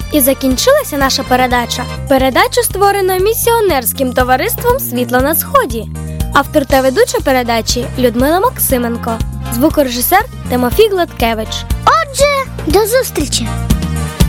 І закінчилася наша передача. Передачу створено місіонерським товариством «Світло на сході». Автор та ведуча передачі Людмила Максименко. Звукорежисер Тимофій Гладкевич. Отже, до зустрічі!